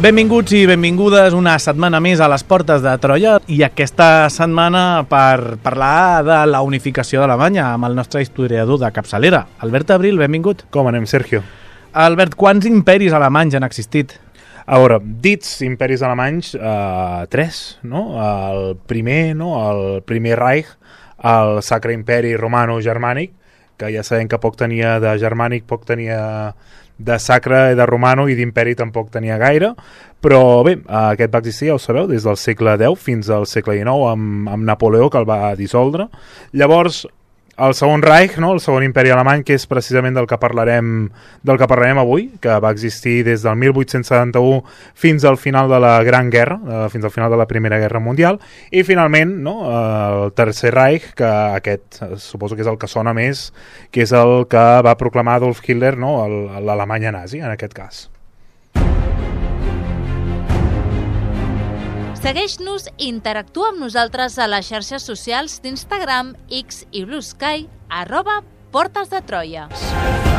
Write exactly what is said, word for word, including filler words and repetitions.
Benvinguts i benvingudes una setmana més a les portes de Troia i aquesta setmana per parlar de la unificació d'Alemanya amb el nostre historiador de capçalera, Albert Abril, benvingut. Com anem, Sergio? Albert, quants imperis alemanys han existit? A veure, dits imperis alemanys, eh, tres, no? El primer, no? El primer Reich, el Sacre Imperi Romano-Germànic, que ja sabem que poc tenia de germànic, poc tenia de sacre i de romano, i d'imperi tampoc tenia gaire, però bé, aquest va existir, ja ho sabeu, des del segle deu fins al segle dinou, amb, amb Napoleó, que el va dissoldre. Llavors, el segon Reich, no? El segon imperi alemany, que és precisament del que parlarem del que parlarem avui, que va existir des del mil vuit-cents setanta-u fins al final de la Gran Guerra, eh, fins al final de la Primera Guerra Mundial, i finalment, no? El tercer Reich, que aquest eh, suposo que és el que sona més, que és el que va proclamar Adolf Hitler, no? L'Alemanya nazi, en aquest cas. Segueix-nos i interactua amb nosaltres a les xarxes socials d'Instagram, X i Blue Sky, arroba Portes de Troia.